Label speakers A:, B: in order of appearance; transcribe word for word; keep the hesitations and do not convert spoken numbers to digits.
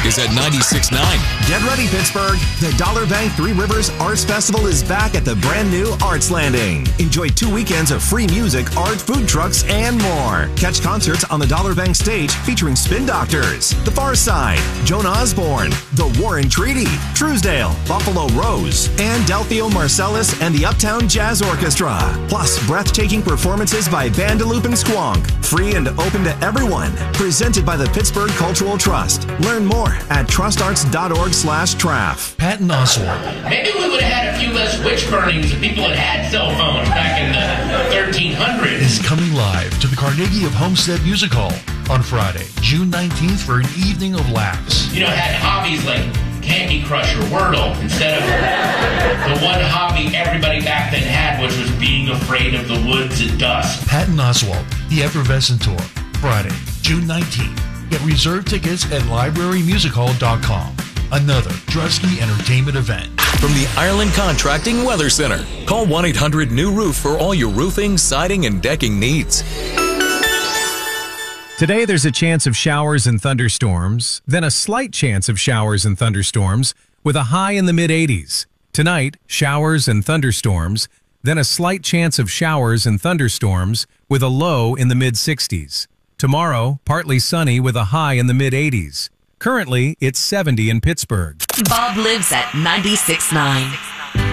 A: is at ninety-six point nine.
B: Get ready, Pittsburgh. The Dollar Bank Three Rivers Arts Festival is back at the brand new Arts Landing. Enjoy two weekends of free music, art, food trucks, and more. Catch concerts on the Dollar Bank stage featuring Spin Doctors, The Far Side, Joan Osborne, The Warren Treaty, Truesdale, Buffalo Rose, and Delphio Marcellus and the Uptown Jazz Orchestra. Plus, breathtaking performances by Bandaloop and Squonk. Free and open to everyone. Presented by the Pittsburgh Cultural Trust. Learn more at trustarts.org slash traff.
C: Patton Oswalt.
D: Maybe we would have had a few less witch burnings if people had had cell phones back in the thirteen hundreds.
C: Is coming live to the Carnegie of Homestead Music Hall on Friday, June nineteenth for an evening of laughs.
D: You know, had hobbies like Candy Crush or Wordle instead of the one hobby everybody back then had, which was being afraid of the woods at dusk.
C: Patton Oswalt, The Effervescent Tour, Friday, June nineteenth. Get reserved tickets at library music hall dot com. Another Drusky Entertainment event.
A: From the Ireland Contracting Weather Center, call one eight hundred new roof for all your roofing, siding, and decking needs.
E: Today, there's a chance of showers and thunderstorms, then a slight chance of showers and thunderstorms with a high in the mid eighties. Tonight, showers and thunderstorms, then a slight chance of showers and thunderstorms with a low in the mid sixties. Tomorrow, partly sunny with a high in the mid eighties. Currently, it's seventy in Pittsburgh.
F: Bob lives at ninety-six point nine.